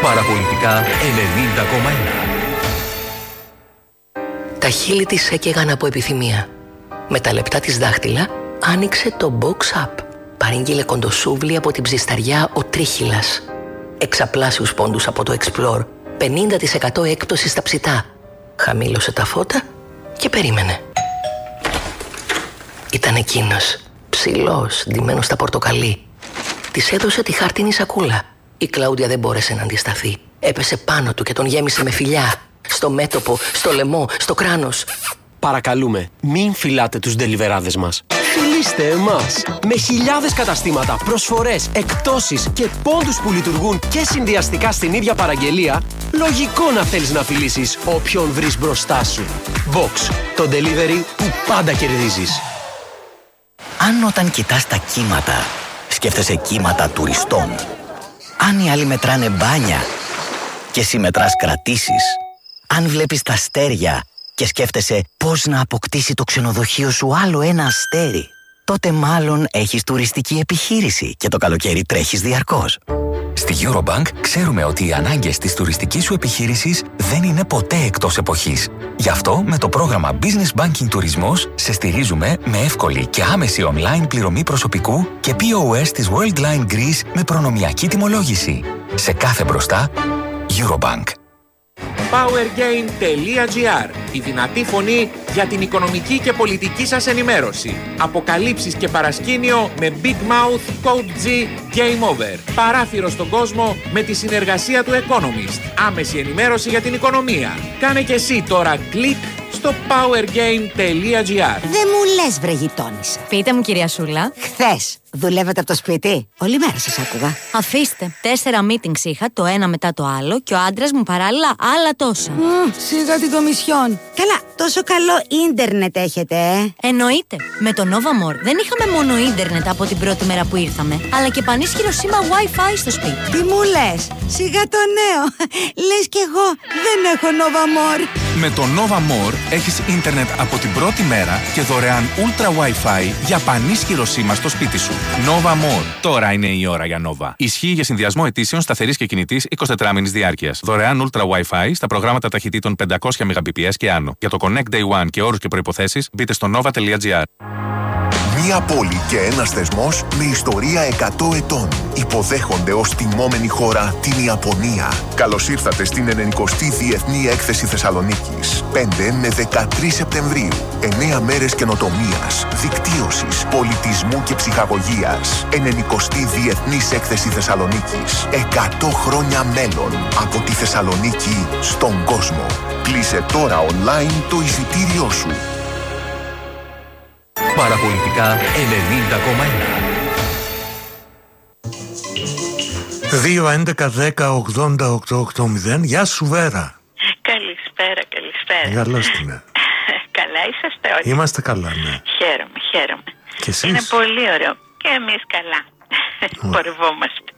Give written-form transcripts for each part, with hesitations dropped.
Παραπολιτικά 90,1. Τα χείλη της έκαιγαν από επιθυμία. Με τα λεπτά της δάχτυλα άνοιξε το Box Up. Παρήγγειλε κοντοσούβλι από την ψισταριά ο Τρίχυλας. Εξαπλάσιους πόντους από το Explore. 50% έκπτωση στα ψητά. Χαμήλωσε τα φώτα και περίμενε. Ήταν εκείνος, ψηλός, ντυμένος στα πορτοκαλί. Της έδωσε τη χάρτινη σακούλα. Η Κλάουδια δεν μπόρεσε να αντισταθεί. Έπεσε πάνω του και τον γέμισε με φιλιά. Στο μέτωπο, στο λαιμό, στο κράνος. Παρακαλούμε, μην φυλάτε τους ντελιβεράδες μας. Φιλήστε εμάς! Με χιλιάδες καταστήματα, προσφορές, εκπτώσεις και πόντους που λειτουργούν και συνδυαστικά στην ίδια παραγγελία, λογικό να θέλεις να φιλήσεις όποιον βρεις μπροστά σου. Box, το delivery που πάντα κερδίζεις. Αν όταν κοιτάς τα κύματα, σκέφτεσαι κύματα τουριστών. Αν οι άλλοι μετράνε μπάνια και εσύ μετράς κρατήσεις. Αν βλέπεις τα αστέρια και σκέφτεσαι πώς να αποκτήσει το ξενοδοχείο σου άλλο ένα αστέρι, τότε μάλλον έχεις τουριστική επιχείρηση και το καλοκαίρι τρέχεις διαρκώς. Στη Eurobank ξέρουμε ότι οι ανάγκες της τουριστικής σου επιχείρησης δεν είναι ποτέ εκτός εποχής. Γι' αυτό με το πρόγραμμα Business Banking Τουρισμός σε στηρίζουμε με εύκολη και άμεση online πληρωμή προσωπικού και POS της Worldline Greece με προνομιακή τιμολόγηση. Σε κάθε μπροστά, Eurobank. Powergain.gr. Η δυνατή φωνή για την οικονομική και πολιτική σας ενημέρωση. Αποκαλύψεις και παρασκήνιο με Big Mouth, Code G, Game Over. Παράθυρο στον κόσμο με τη συνεργασία του Economist. Άμεση ενημέρωση για την οικονομία. Κάνε και εσύ τώρα κλικ στο Powergain.gr. Δεν μου λες, βρε γειτόνισσα. Πείτε μου, κυρία Σούλα. Χθες δουλεύετε από το σπίτι? Όλη μέρα σας άκουγα. Αφήστε. 4 meetings είχα, το ένα μετά το άλλο, και ο άντρας μου παράλληλα άλλα τόσα. Σιγά την κομισιόν. Καλά, τόσο καλό ίντερνετ έχετε, Εννοείται. Με το Nova More δεν είχαμε μόνο ίντερνετ από την πρώτη μέρα που ήρθαμε, αλλά και πανίσχυρο σήμα Wi-Fi στο σπίτι. Τι μου λες? Σιγά το νέο. Λες κι εγώ δεν έχω Nova More. Με το Nova More έχεις ίντερνετ από την πρώτη μέρα και δωρεάν Ultra Wi-Fi για πανίσχυρο σήμα στο σπίτι σου. Nova More. Τώρα είναι η ώρα για Nova. Ισχύει για συνδυασμό αιτήσεων σταθερής και κινητής 24 μήνης διάρκειας. Δωρεάν Ultra Wi-Fi στα προγράμματα ταχυτήτων 500 Mbps και άνω. Για το Connect Day One και όρους και προϋποθέσεις μπείτε στο nova.gr. Μία πόλη και ένας θεσμός με ιστορία 100 ετών. Υποδέχονται ως τιμόμενη χώρα την Ιαπωνία. Καλώς ήρθατε στην 90η Διεθνή Έκθεση Θεσσαλονίκης. 5 με 13 Σεπτεμβρίου. 9 μέρες καινοτομίας, δικτύωσης, πολιτισμού και ψυχαγωγίας. 90η Διεθνής Έκθεση Θεσσαλονίκης. 100 χρόνια μέλλον από τη Θεσσαλονίκη στον κόσμο. Κλείσε τώρα online το εισιτήριό σου. Παραπολιτικά 90,1. 2-11-10-80-880. Γεια σου, Βέρα. Καλησπέρα. Καλώς την. Καλά είσαστε όλοι? Είμαστε καλά, ναι. Χαίρομαι. Και εσείς? Είναι πολύ ωραίο. Και εμείς καλά. Πορευόμαστε.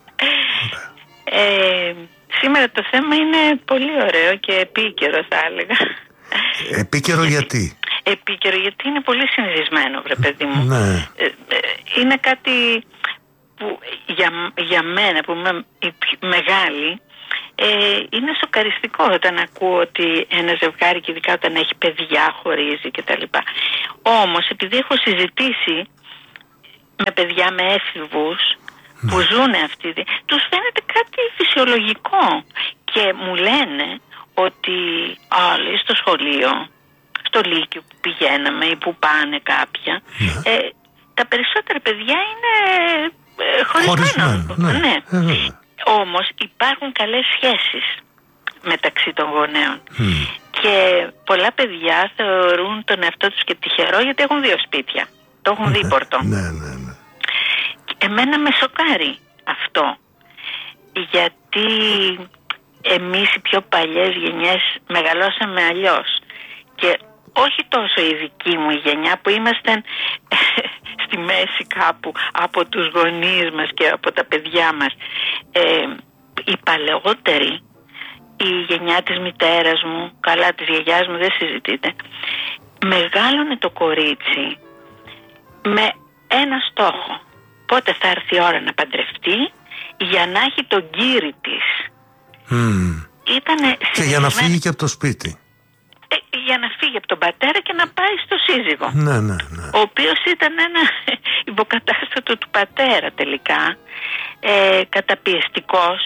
Σήμερα το θέμα είναι πολύ ωραίο και επίκαιρο, θα έλεγα. Επίκαιρο γιατί? Επίκαιρο γιατί είναι πολύ συνηθισμένο, βρε παιδί μου. Ναι. Είναι κάτι που για μένα που είμαι μεγάλη, είναι σοκαριστικό όταν ακούω ότι ένα ζευγάρι, και ειδικά όταν έχει παιδιά, χωρίζει κτλ. Όμως επειδή έχω συζητήσει με παιδιά, με έφηβους που ζουν αυτή, τους φαίνεται κάτι φυσιολογικό και μου λένε ότι λέει, στο σχολείο, στο Λύκειο που πηγαίναμε ή που πάνε κάποια, τα περισσότερα παιδιά είναι χωρισμένα. Ναι. Όμως υπάρχουν καλές σχέσεις μεταξύ των γονέων. Και πολλά παιδιά θεωρούν τον εαυτό τους και τυχερό γιατί έχουν 2 σπίτια. Το έχουν δίπορτο. Ναι. Εμένα με σοκάρει αυτό. Γιατί εμείς οι πιο παλιές γενιές μεγαλώσαμε αλλιώς. Και όχι τόσο η δική μου γενιά που ήμασταν στη μέση κάπου από τους γονείς μας και από τα παιδιά μας. Οι παλαιότεροι, η γενιά της μητέρας μου, καλά της γιαγιάς μου δεν συζητείται, μεγάλωνε το κορίτσι με ένα στόχο. Πότε θα έρθει η ώρα να παντρευτεί για να έχει τον κύρι της. Και για να φύγει και από το σπίτι. Για να φύγει από τον πατέρα και να πάει στο σύζυγο. Ναι. Ο οποίος ήταν ένα υποκατάστατο του πατέρα τελικά, καταπιεστικός.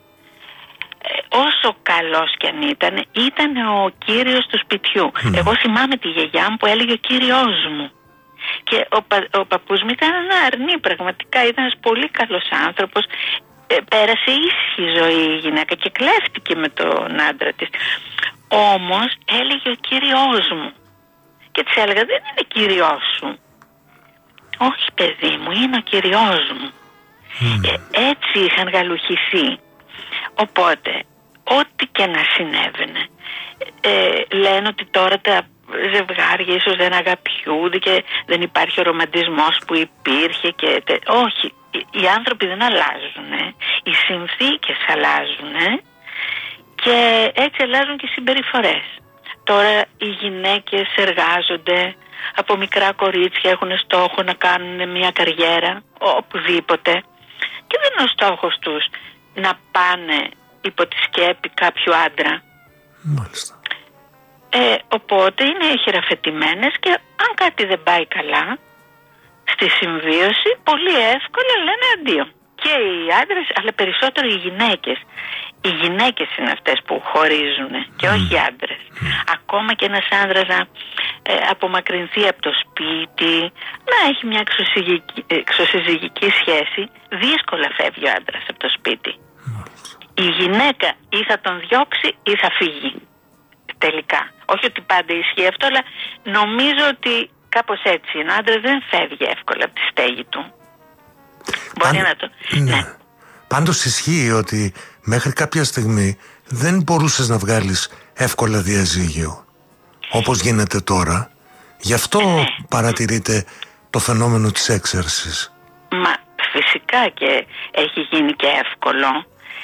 Όσο καλός κι αν ήταν ο κύριος του σπιτιού. Εγώ θυμάμαι τη γιαγιά μου που έλεγε ο κύριος μου. Και ο παππούς μου ήταν ένα αρνί, πραγματικά ήταν ένας πολύ καλός άνθρωπος. Πέρασε ήσυχη ζωή η γυναίκα και κλέφτηκε με τον άντρα της. Όμως έλεγε ο κύριος μου. Και της έλεγα, δεν είναι κύριος σου. Όχι παιδί μου, είναι ο κύριος μου. Έτσι είχαν γαλουχηθεί. Οπότε ό,τι και να συνέβαινε, λένε ότι τώρα τα ζευγάρια ίσως δεν αγαπιούνται και δεν υπάρχει ο ρομαντισμός που υπήρχε όχι, οι άνθρωποι δεν αλλάζουν, οι συνθήκες αλλάζουν και έτσι αλλάζουν και οι συμπεριφορές. Τώρα οι γυναίκες εργάζονται, από μικρά κορίτσια έχουν στόχο να κάνουν μια καριέρα οπουδήποτε και δεν είναι ο στόχος τους να πάνε υπό τη σκέπη κάποιου άντρα. Μάλιστα. Οπότε είναι χειραφετημένες και αν κάτι δεν πάει καλά στη συμβίωση, πολύ εύκολα λένε αντίο. Και οι άντρες, αλλά περισσότερο οι γυναίκες. Οι γυναίκες είναι αυτές που χωρίζουν και όχι οι άντρες. Ακόμα και ένας άντρας να απομακρυνθεί από το σπίτι, να έχει μια εξωσυζυγική σχέση, δύσκολα φεύγει ο άντρας από το σπίτι. Η γυναίκα ή θα τον διώξει ή θα φύγει. Τελικά. Όχι ότι πάντα ισχύει αυτό, αλλά νομίζω ότι κάπως έτσι είναι. Ο άντρας δεν φεύγει εύκολα από τη στέγη του. Μπορεί να το... Ναι. Πάντως ισχύει ότι μέχρι κάποια στιγμή δεν μπορούσες να βγάλεις εύκολα διαζύγιο όπως γίνεται τώρα. Γι' αυτό παρατηρείται το φαινόμενο της έξαρσης. Μα φυσικά και έχει γίνει και εύκολο,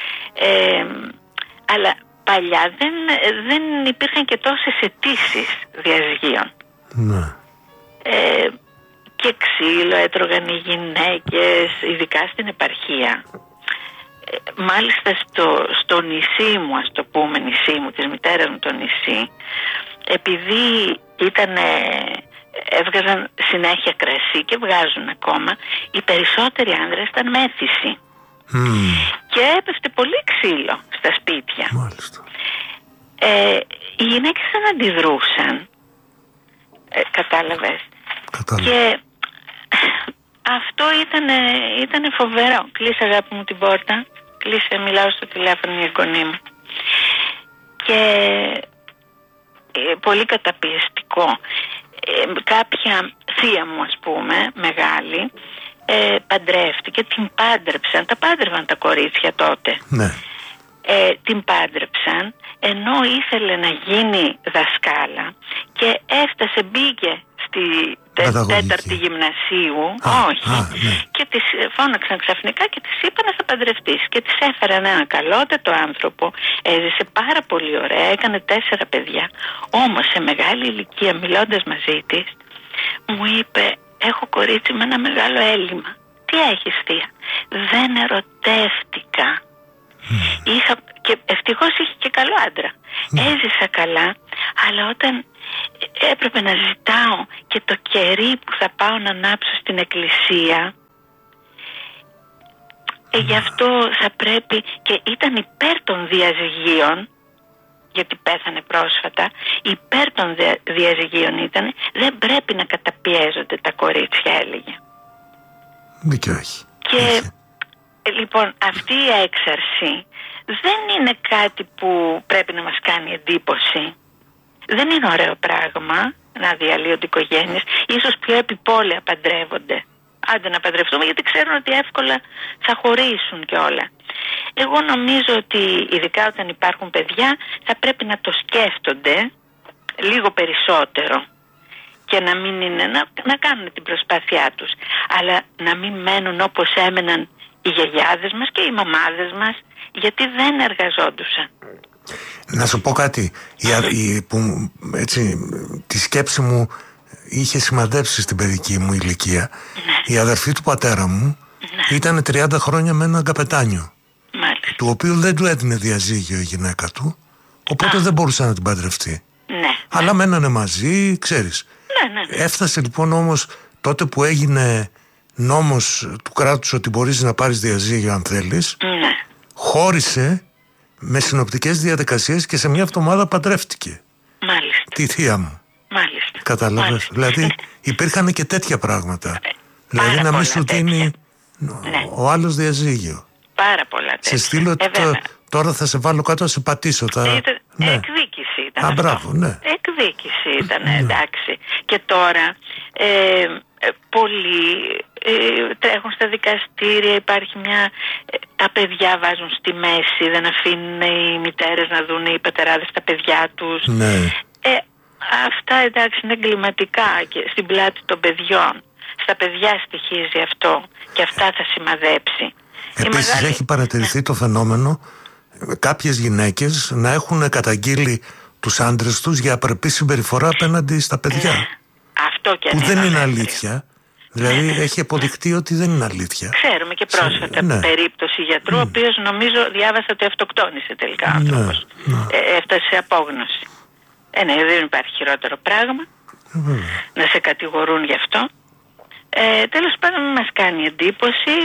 αλλά παλιά δεν υπήρχαν και τόσες αιτήσεις διαζυγίων. Ναι. Και ξύλο έτρωγαν οι γυναίκες, ειδικά στην επαρχία. Μάλιστα στο νησί μου, ας το πούμε νησί μου, της μητέρας μου το νησί, επειδή έβγαζαν συνέχεια κρασί και βγάζουν ακόμα, οι περισσότεροι άνδρες ήταν μέθηση. Και έπεφτε πολύ ξύλο στα σπίτια. Μάλιστα. Οι γυναίκες δεν αντιδρούσαν. Κατάλαβες. Και αυτό ήταν φοβερό. Κλείσε αγάπη μου την πόρτα. Κλείσε, μιλάω στο τηλέφωνο η εγγονή μου. Και πολύ καταπιεστικό. Κάποια θεία μου, ας πούμε, μεγάλη, παντρεύτηκε, την πάντρεψαν. Τα πάντρευαν τα κορίτσια τότε. Ναι. Την πάντρεψαν ενώ ήθελε να γίνει δασκάλα και έφτασε, μπήκε στη τέταρτη γυμνασίου, ναι. Και της φώναξαν ξαφνικά και της είπαν να θα παντρευτείς και της έφεραν ένα καλότατο άνθρωπο, έζησε πάρα πολύ ωραία, έκανε 4 παιδιά, όμως σε μεγάλη ηλικία μιλώντας μαζί της μου είπε, έχω κορίτσι με ένα μεγάλο έλλειμμα. Τι έχεις θεία? Δεν ερωτεύτηκα. Και ευτυχώς είχε και καλό άντρα. Έζησα καλά, αλλά όταν έπρεπε να ζητάω και το κερί που θα πάω να ανάψω στην εκκλησία, γι' αυτό θα πρέπει, και ήταν υπέρ των διαζυγίων, γιατί πέθανε πρόσφατα, υπέρ των διαζυγίων ήταν, δεν πρέπει να καταπιέζονται τα κορίτσια, έλεγε. Δίκιο έχει. Και λοιπόν αυτή η έξαρση δεν είναι κάτι που πρέπει να μας κάνει εντύπωση. Δεν είναι ωραίο πράγμα να διαλύονται οικογένειες. Ίσως πιο επιπόλαια παντρεύονται. Άντε να παντρευτούμε, γιατί ξέρουν ότι εύκολα θα χωρίσουν και όλα. Εγώ νομίζω ότι ειδικά όταν υπάρχουν παιδιά θα πρέπει να το σκέφτονται λίγο περισσότερο και να μην είναι, να κάνουν την προσπάθειά τους, αλλά να μην μένουν όπως έμεναν οι γιαγιάδες μας και οι μαμάδες μας, γιατί δεν εργαζόντουσαν. Να σου πω κάτι, τη σκέψη μου είχε σημαδέψει στην παιδική μου ηλικία. Ναι. Η αδερφή του πατέρα μου ήταν 30 χρόνια με έναν καπετάνιο. Μάλιστα. του οποίου δεν του έδινε διαζύγιο η γυναίκα του, οπότε δεν μπορούσε να την παντρευτεί. Ναι. Αλλά μένανε μαζί, ξέρεις. Ναι. Έφτασε λοιπόν όμως τότε που έγινε νόμος του κράτους ότι μπορείς να πάρεις διαζύγιο αν θέλεις, Ναι. χώρισε με συνοπτικές διαδικασίες και σε μια εβδομάδα παντρεύτηκε. Μάλιστα. Τη θεία μου. Μάλιστα. Κατάλαβες. Δηλαδή υπήρχαν και τέτοια πράγματα. Δηλαδή να μην σου δίνει ο άλλος διαζύγιο. Πάρα πολλά τέτοια. Σε στείλω ότι τώρα θα σε βάλω κάτω, θα σε πατήσω. Ναι. Εκδίκηση ήταν. Μπράβο, ναι. Εκδίκηση ήταν, εντάξει. Και τώρα πολλοί τρέχουν στα δικαστήρια, υπάρχει μια... τα παιδιά βάζουν στη μέση, δεν αφήνουν οι μητέρες να δουν οι πατεράδες τα παιδιά τους. Ναι. Αυτά εντάξει είναι εγκληματικά και στην πλάτη των παιδιών. Στα παιδιά στοιχίζει αυτό και αυτά θα σημαδέψει. Επίσης έχει παρατηρηθεί το φαινόμενο κάποιες γυναίκες να έχουν καταγγείλει τους άντρες τους για απρεπή συμπεριφορά απέναντι στα παιδιά. Αυτό και που δεν είναι αλήθεια. Δηλαδή έχει αποδειχτεί ότι δεν είναι αλήθεια. Ξέρουμε και πρόσφατα περίπτωση γιατρού, ο οποίος νομίζω διάβασα ότι αυτοκτόνησε τελικά ο άνθρωπος. Έφτασε σε απόγνωση. Ναι, δεν υπάρχει χειρότερο πράγμα να σε κατηγορούν γι' αυτό. Τέλος πάντων μας κάνει εντύπωση.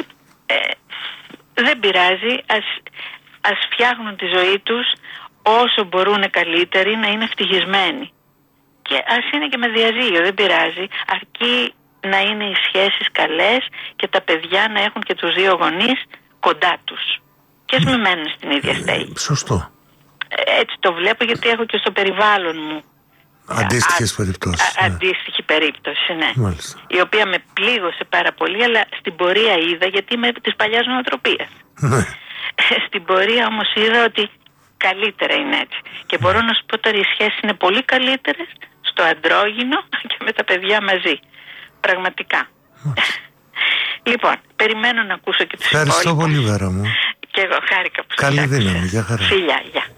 Δεν πειράζει, ας φτιάχνουν τη ζωή τους όσο μπορούν καλύτεροι, να είναι ευτυχισμένοι. Και ας είναι και με διαζύγιο, δεν πειράζει, αρκεί να είναι οι σχέσεις καλές και τα παιδιά να έχουν και τους δύο γονείς κοντά τους. Και ας μην μένουν στην ίδια στέγη. Σωστό. Έτσι το βλέπω, γιατί έχω και στο περιβάλλον μου αντίστοιχες περιπτώσεις. Αντίστοιχη περίπτωση, ναι. Μάλιστα. Η οποία με πλήγωσε πάρα πολύ, αλλά στην πορεία είδα, γιατί είμαι της παλιάς νοοτροπίας. Ναι. Στην πορεία όμως είδα ότι καλύτερα είναι έτσι. Και μπορώ να σου πω τώρα οι σχέσεις είναι πολύ καλύτερες στο αντρόγυνο και με τα παιδιά μαζί. Πραγματικά. Λοιπόν, περιμένω να ακούσω και τους υπόλοιπους. Ευχαριστώ πολύ, Βέρα μου. Και εγώ χάρηκα που σας Καλή άκουσα. δύναμη, για χαρά. Φιλιά, γεια.